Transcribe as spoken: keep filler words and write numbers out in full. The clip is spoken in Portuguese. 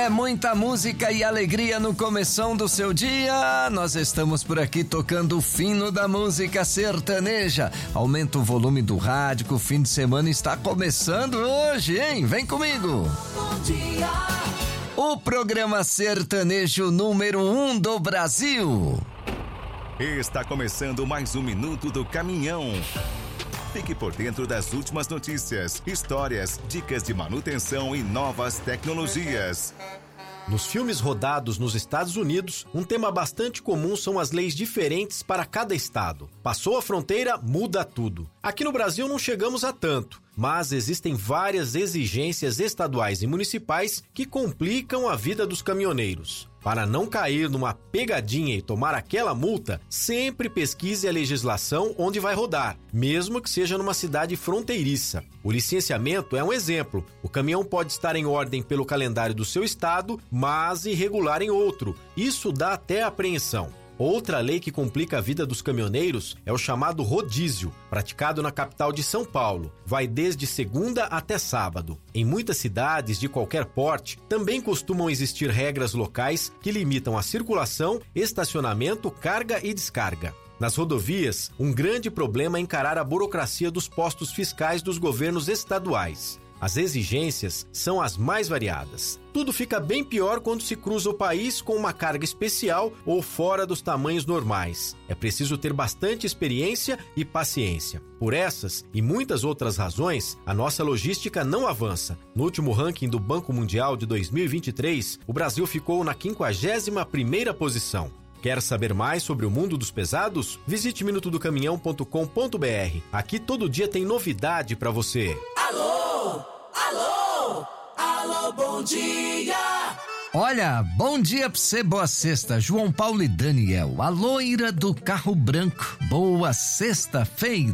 É muita música e alegria no começão do seu dia. Nós estamos por aqui tocando o fino da música sertaneja. Aumenta o volume do rádio, que o fim de semana está começando hoje, hein? Vem comigo. Bom dia. O programa sertanejo número um do Brasil. Está começando mais um Minuto do Caminhão. Fique por dentro das últimas notícias, histórias, dicas de manutenção e novas tecnologias. Nos filmes rodados nos Estados Unidos, um tema bastante comum são as leis diferentes para cada estado. Passou a fronteira, muda tudo. Aqui no Brasil não chegamos a tanto, mas existem várias exigências estaduais e municipais que complicam a vida dos caminhoneiros. Para não cair numa pegadinha e tomar aquela multa, sempre pesquise a legislação onde vai rodar, mesmo que seja numa cidade fronteiriça. O licenciamento é um exemplo. O caminhão pode estar em ordem pelo calendário do seu estado, mas irregular em outro. Isso dá até apreensão. Outra lei que complica a vida dos caminhoneiros é o chamado rodízio, praticado na capital de São Paulo. Vai desde segunda até sábado. Em muitas cidades de qualquer porte, também costumam existir regras locais que limitam a circulação, estacionamento, carga e descarga. Nas rodovias, um grande problema é encarar a burocracia dos postos fiscais dos governos estaduais. As exigências são as mais variadas. Tudo fica bem pior quando se cruza o país com uma carga especial ou fora dos tamanhos normais. É preciso ter bastante experiência e paciência. Por essas e muitas outras razões, a nossa logística não avança. No último ranking do Banco Mundial de dois mil e vinte e três, o Brasil ficou na quinquagésima primeira posição. Quer saber mais sobre o mundo dos pesados? Visite minuto do caminhão ponto com ponto b r. Aqui todo dia tem novidade para você. Alô, alô, alô, bom dia. Olha, bom dia pra você, boa sexta, João Paulo e Daniel, a loira do carro branco, boa sexta-feira.